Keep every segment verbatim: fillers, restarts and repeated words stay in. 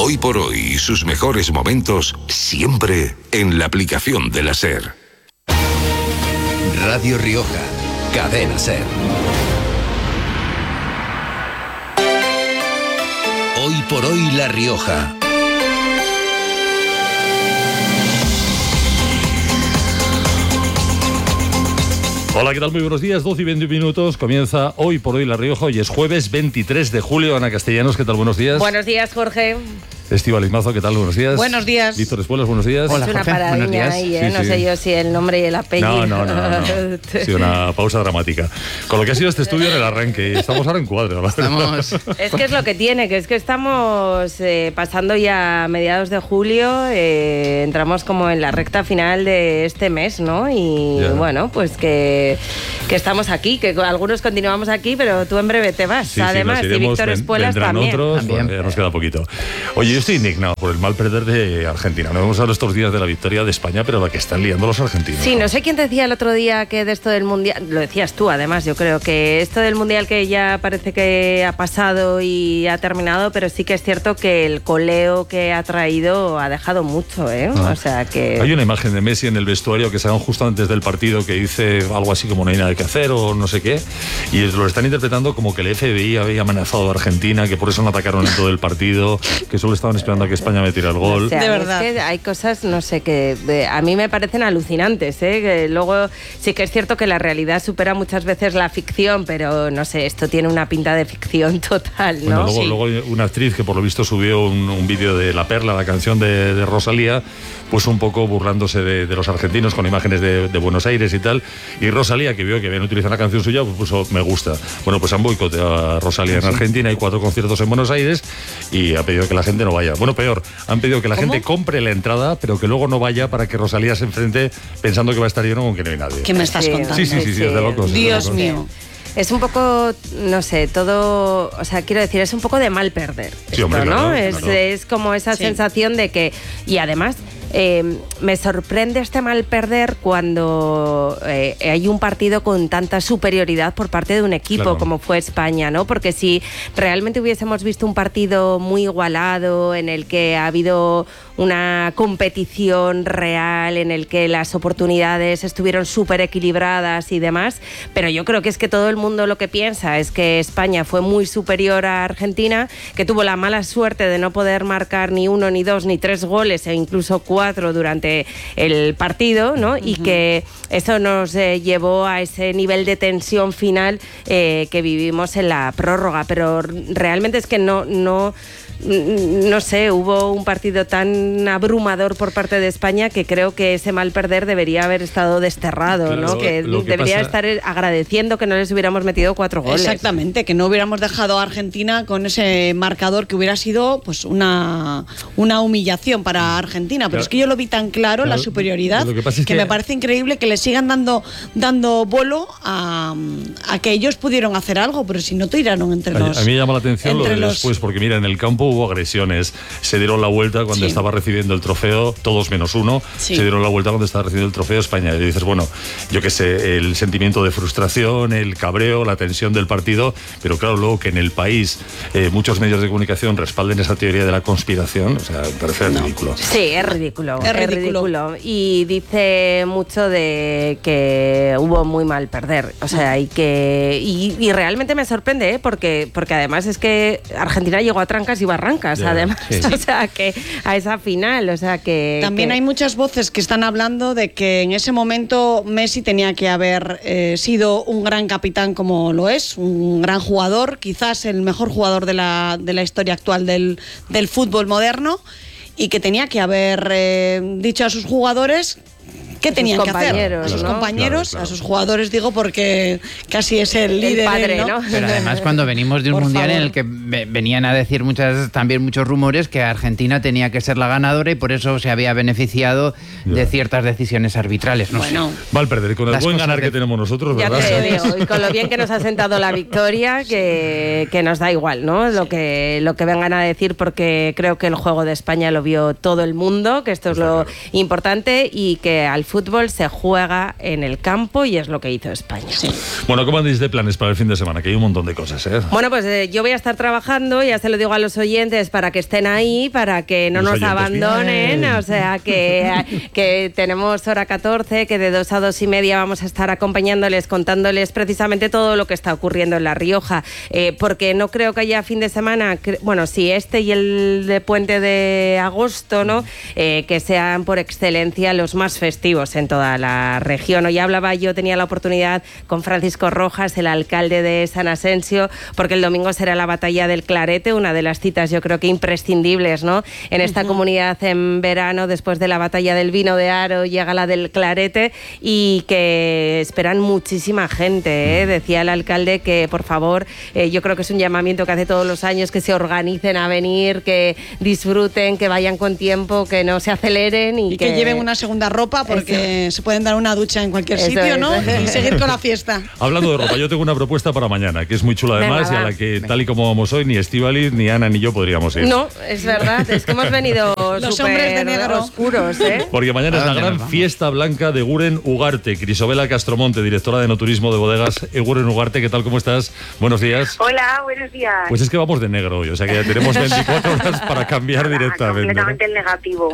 Hoy por hoy y sus mejores momentos siempre en la aplicación de la SER. Radio Rioja, Cadena SER. Hoy por hoy La Rioja. Hola, ¿qué tal? Muy buenos días, doce y veinte minutos. Comienza Hoy por hoy La Rioja y es jueves veintitrés de julio. Ana Castellanos, ¿qué tal? Buenos días. Buenos días, Jorge. Estíbaliz Mazo, ¿qué tal? Buenos días. Buenos días. Víctor Espuelas, buenos días. Hola, Jorge. Una buenos días. Ahí, ¿eh? Sí, no sí. sé yo si el nombre y el apellido. No, no, no, no, no. Ha sido una pausa dramática. Con lo que ha sido este estudio en el arranque. Estamos ahora en cuadro, ¿verdad? Estamos... Es que es lo que tiene, que es que estamos eh, pasando ya a mediados de julio, eh, entramos como en la recta final de este mes, ¿no? Y yeah. bueno, pues que, que estamos aquí, que algunos continuamos aquí, pero tú en breve te vas. Sí, Además, sí, y Víctor Espuelas también. Otros, también. Bueno, ya nos queda poquito. Oye, yo estoy indignado por el mal perder de Argentina. No hemos hablado estos días de la victoria de España, pero la que están liando los argentinos. Sí, no sé quién decía el otro día que de esto del Mundial, lo decías tú además, yo creo que esto del Mundial que ya parece que ha pasado y ha terminado, pero sí que es cierto que el coleo que ha traído ha dejado mucho, ¿eh? Ah. O sea que... Hay una imagen de Messi en el vestuario que sacan justo antes del partido que dice algo así como no hay nada que hacer o no sé qué, y lo están interpretando como que el F B I había amenazado a Argentina, que por eso no atacaron en todo el partido, que solo estaban esperando a que España metiera el gol. O sea, de verdad. Es que hay cosas, no sé, que de, a mí me parecen alucinantes, ¿eh? Que luego sí que es cierto que la realidad supera muchas veces la ficción, pero no sé, esto tiene una pinta de ficción total, ¿no? Bueno, luego, sí. luego una actriz que por lo visto subió un, un vídeo de La Perla, la canción de, de Rosalía, pues un poco burlándose de, de los argentinos con imágenes de, de Buenos Aires y tal, y Rosalía, que vio que habían utilizado la canción suya, pues puso me gusta. Bueno, pues han boicoteado a Rosalía en Argentina, hay cuatro conciertos en Buenos Aires y ha pedido que la gente no vaya. Bueno, peor, han pedido que la ¿Cómo? gente compre la entrada, pero que luego no vaya para que Rosalía se enfrente pensando que va a estar lleno con que no hay nadie. ¿Qué me estás sí, contando? Sí, sí, sí, sí, es de locos. Dios es de locos. mío. Es un poco, no sé, todo, o sea, quiero decir, es un poco de mal perder. Sí, esto, hombre, ¿no? claro, es, claro. es como esa Sí. sensación de que, y además... Eh, me sorprende este mal perder cuando eh, hay un partido con tanta superioridad por parte de un equipo claro. como fue España, ¿no? Porque si realmente hubiésemos visto un partido muy igualado, en el que ha habido una competición real, en el que las oportunidades estuvieron súper equilibradas y demás, pero yo creo que es que todo el mundo lo que piensa es que España fue muy superior a Argentina, que tuvo la mala suerte de no poder marcar ni uno, ni dos, ni tres goles e incluso cuatro durante el partido, ¿no? Uh-huh. Y que eso nos eh, llevó a ese nivel de tensión final eh, que vivimos en la prórroga, pero realmente es que no, no, no sé, hubo un partido tan abrumador por parte de España que creo que ese mal perder debería haber estado desterrado, claro, ¿no? Que, que debería pasa... estar agradeciendo que no les hubiéramos metido cuatro goles. Exactamente, que no hubiéramos dejado a Argentina con ese marcador que hubiera sido pues una, una humillación para Argentina, pero claro. es que yo lo vi tan claro, claro la superioridad, que, es que, que me parece increíble que le sigan dando, dando bolo a, a que ellos pudieron hacer algo, pero si no tiraron entre los... A, a mí me llama la atención lo de los... después, porque mira, en el campo hubo agresiones, se dieron la vuelta cuando sí. estaba recibiendo el trofeo, todos menos uno, sí. se dieron la vuelta cuando estaba recibiendo el trofeo España, y dices, bueno, yo qué sé, el sentimiento de frustración, el cabreo, la tensión del partido, pero claro, luego que en el país eh, muchos medios de comunicación respalden esa teoría de la conspiración, o sea, me parece no. ridículo. Sí, es ridículo, es, es ridículo. ridículo, y dice mucho de que hubo muy mal perder, o sea, y que y, y realmente me sorprende, ¿eh? porque, porque además es que Argentina llegó a trancas y barrancas, yeah, además, sí. o sea, que a esa final, o sea, que... También que... hay muchas voces que están hablando de que en ese momento Messi tenía que haber eh, sido un gran capitán como lo es, un gran jugador, quizás el mejor jugador de la, de la historia actual del, del fútbol moderno, y que tenía que haber eh, dicho a sus jugadores qué tenían que hacer, a sus ¿no? compañeros, claro, claro. a sus jugadores, digo, porque casi es el, el líder, padre, ¿no? ¿no? Pero además cuando venimos de un Por mundial favor. en el que venían a decir muchas veces también muchos rumores que Argentina tenía que ser la ganadora y por eso se había beneficiado yeah. de ciertas decisiones arbitrales. No bueno, sé. Mal perder, con el buen ganar de... que tenemos nosotros, ¿verdad? Ya te digo, y con lo bien que nos ha sentado la victoria, que, que nos da igual, ¿no? Lo que, lo que vengan a decir, porque creo que el juego de España lo vio todo el mundo, que esto es lo importante, y que al fútbol se juega en el campo y es lo que hizo España. Sí. Bueno, ¿cómo andéis de planes para el fin de semana? Que hay un montón de cosas, ¿eh? Bueno, pues eh, yo voy a estar trabajando, ya se lo digo a los oyentes, para que estén ahí, para que no los nos oyentes, abandonen, bien. o sea, que, que tenemos hora catorce, que de dos a dos y media vamos a estar acompañándoles, contándoles precisamente todo lo que está ocurriendo en La Rioja, eh, porque no creo que haya fin de semana, cre- bueno, sí, este y el de puente de agosto, ¿no? Eh, que sean por excelencia los más festivos en toda la región. Hoy hablaba, yo tenía la oportunidad con Francisco Rojas, el alcalde de San Asensio, porque el domingo será la batalla del Clarete, una de las citas yo creo que imprescindibles, ¿no? En esta uh-huh. comunidad en verano, después de la batalla del Vino de Aro, llega la del Clarete y que esperan muchísima gente, ¿eh? Decía el alcalde que, por favor, eh, yo creo que es un llamamiento que hace todos los años, que se organicen a venir, que disfruten, que vayan con tiempo, que no se aceleren y, y que... que lleven una segunda ropa porque eso. Se pueden dar una ducha en cualquier eso sitio, es. ¿no? Y seguir con la fiesta. Hablando de ropa, yo tengo una propuesta para mañana, que es muy chula además. Venga, y a la que, tal y como vamos hoy, ni Estíbaliz, ni Ana, ni yo podríamos ir. No, es verdad, es que hemos venido los hombres de negro oscuros, ¿eh? Porque mañana es la gran fiesta blanca de Eguren Ugarte. Crisóbela Castromonte, directora de Enoturismo de Bodegas Eguren Ugarte. ¿Qué tal, cómo estás? Buenos días. Hola, buenos días. Pues es que vamos de negro hoy, o sea que ya tenemos veinticuatro horas para cambiar Hola, directamente. Completamente, ¿no? El negativo.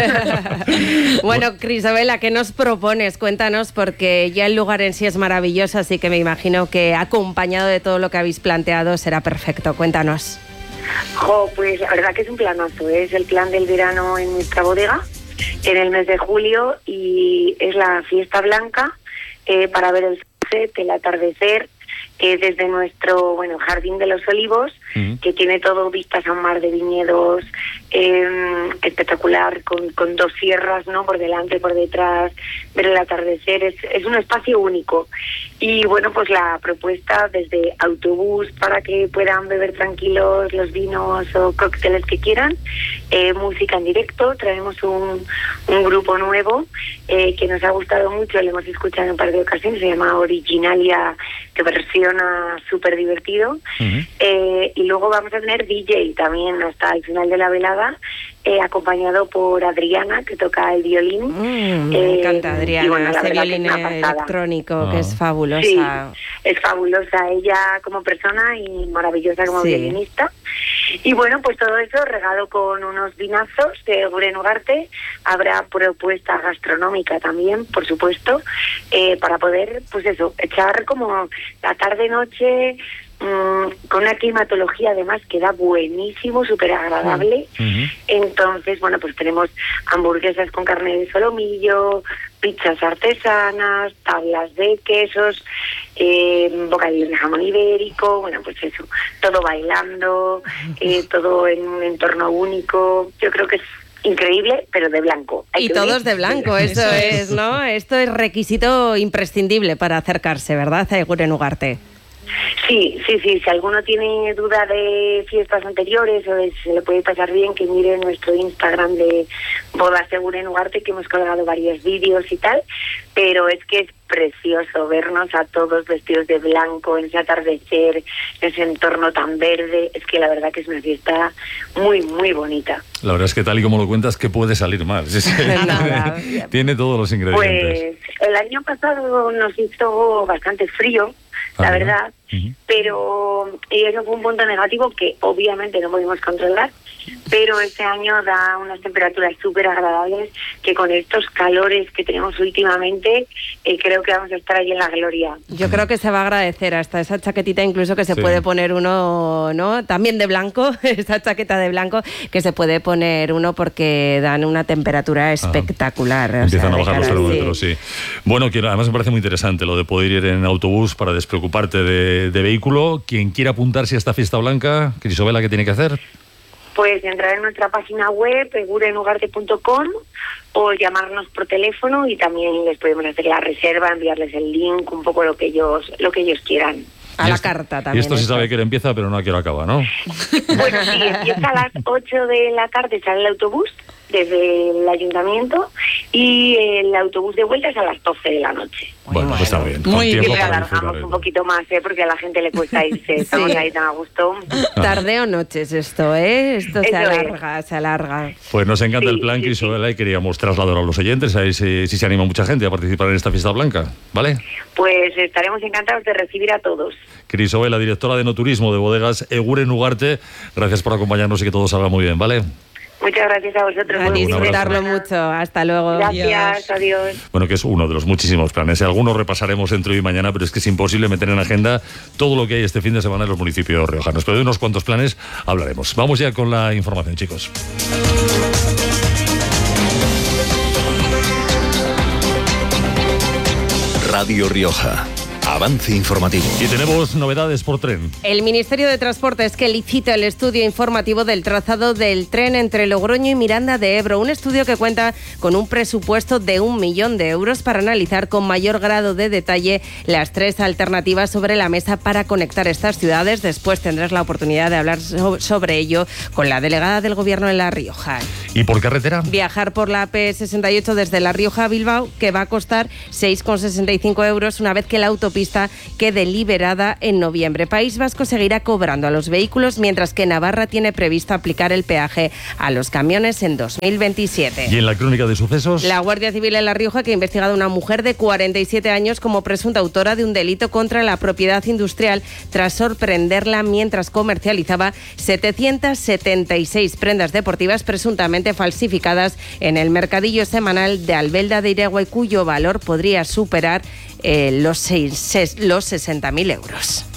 Bueno, Crisóbela, ¿qué nos propones? Cuéntanos, porque ya el lugar en sí es maravilloso, así que me imagino que acompañado de todo lo que habéis planteado será perfecto. Cuéntanos. Jo, pues la verdad que es un planazo, ¿eh? Es el plan del verano en nuestra bodega, en el mes de julio, y es la fiesta blanca eh, para ver el sunset, el atardecer, eh, desde nuestro bueno Jardín de los Olivos, uh-huh. que tiene todo vistas a un mar de viñedos eh, espectacular, con, con dos sierras, ¿no? Por delante, por detrás, ver el atardecer, es, es un espacio único. Y bueno, pues la propuesta desde autobús para que puedan beber tranquilos los vinos o cócteles que quieran, eh, música en directo, traemos un, un grupo nuevo eh, que nos ha gustado mucho, lo hemos escuchado en un par de ocasiones, se llama Originalia, que versiona súper divertido, uh-huh. eh, y luego vamos a tener D J también hasta el final de la velada, eh, acompañado por Adriana, que toca el violín. Mm, me eh, encanta Adriana, y bueno, ese violín electrónico, oh. que es fabulosa. Sí, es fabulosa ella como persona y maravillosa como sí. violinista. Y bueno, pues todo eso regado con unos vinazos de Eguren Ugarte. Habrá propuesta gastronómica también, por supuesto, eh, para poder, pues eso, echar como la tarde-noche mmm, con una climatología además que da buenísimo, súper agradable. Uh-huh. Entonces, bueno, pues tenemos hamburguesas con carne de solomillo, pizzas artesanas, tablas de quesos, eh, bocadillos de jamón ibérico, bueno, pues eso, todo bailando, eh, todo en un entorno único. Yo creo que es increíble, pero de blanco. Hay y todos de blanco, eso, eso es, es, ¿no? Esto es requisito imprescindible para acercarse, ¿verdad?, a Eguren Ugarte. Sí, sí, sí. Si alguno tiene duda de fiestas anteriores o de si se le puede pasar bien, que mire nuestro Instagram de Bodas Eguren Ugarte, que hemos colgado varios vídeos y tal. Pero es que es precioso vernos a todos vestidos de blanco en ese atardecer, en ese entorno tan verde. Es que la verdad que es una fiesta muy, muy bonita. La verdad es que tal y como lo cuentas, ¿qué puede salir mal? Es que tiene todos los ingredientes. Pues el año pasado nos hizo bastante frío, la verdad, uh-huh. pero y eso fue un punto negativo que obviamente no pudimos controlar, pero este año da unas temperaturas súper agradables que con estos calores que tenemos últimamente eh, creo que vamos a estar ahí en la gloria. Yo creo que se va a agradecer hasta esa chaquetita incluso que se sí. puede poner uno, ¿no? También de blanco, esa chaqueta de blanco que se puede poner uno porque dan una temperatura espectacular. Ah, empiezan sea, a bajar los termómetros, sí. sí. Bueno, que además me parece muy interesante lo de poder ir en autobús para despreocuparte de, de vehículo. Quien quiera apuntarse a esta fiesta blanca, Crisóbela, ¿qué tiene que hacer? Pues entrar en nuestra página web, eguren ugarte punto com, o llamarnos por teléfono y también les podemos hacer la reserva, enviarles el link, un poco lo que ellos lo que ellos quieran. A la carta también. Y esto se sabe que empieza, pero no a qué hora acaba, ¿no? Bueno, sí, empieza a las ocho de la tarde, sale el autobús, desde el ayuntamiento y el autobús de vuelta es a las doce de la noche. Bueno, pues está bien. Muy Y bien. lo alargamos un poquito más, ¿eh? Porque a la gente le cuesta irse. Estamos Sí. ahí tan a gusto. Tarde o noches esto, ¿eh? Esto se Eso es. alarga, se alarga. Pues nos encanta Sí, el plan, sí, Crisóbela, y queríamos trasladar a los oyentes, ahí si, si se anima mucha gente a participar en esta fiesta blanca, ¿vale? Pues estaremos encantados de recibir a todos. Crisóbela, directora de Enoturismo de Bodegas Eguren Ugarte, gracias por acompañarnos y que todo salga muy bien, ¿vale? Muchas gracias a vosotros. A Muy bien. disfrutarlo mucho. Hasta luego. Gracias, adiós. Bueno, que es uno de los muchísimos planes. Algunos repasaremos entre hoy y mañana, pero es que es imposible meter en agenda todo lo que hay este fin de semana en los municipios riojanos. Pero de unos cuantos planes hablaremos. Vamos ya con la información, chicos. Radio Rioja. Avance informativo. Y tenemos novedades por tren. El Ministerio de Transportes que licita el estudio informativo del trazado del tren entre Logroño y Miranda de Ebro, un estudio que cuenta con un presupuesto de un millón de euros para analizar con mayor grado de detalle las tres alternativas sobre la mesa para conectar estas ciudades. Después tendrás la oportunidad de hablar so- sobre ello con la delegada del Gobierno en La Rioja. ¿Y por carretera? Viajar por la P sesenta y ocho desde La Rioja a Bilbao, que va a costar seis coma sesenta y cinco euros una vez que la autopista quede liberada en noviembre. País Vasco seguirá cobrando a los vehículos, mientras que Navarra tiene previsto aplicar el peaje a los camiones en dos mil veintisiete. ¿Y en la crónica de sucesos? La Guardia Civil en La Rioja que ha investigado a una mujer de cuarenta y siete años como presunta autora de un delito contra la propiedad industrial tras sorprenderla mientras comercializaba setecientas setenta y seis prendas deportivas presuntamente falsificadas en el mercadillo semanal de Albelda de Iregua, cuyo valor podría superar eh, los, seis, ses, los sesenta mil euros.